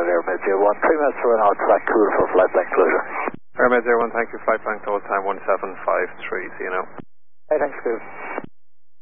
Airmed 01, 3 minutes for an hour, track cool for flight bank closure. Airmed 01, thank you, flight bank close time 1753, see you now. Hey, thanks, cool.